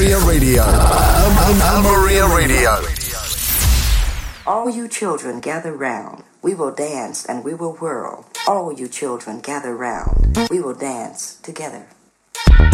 Maria Radio. Maria Radio. All you children gather round. We will dance and we will whirl. All you children gather round. We will dance together.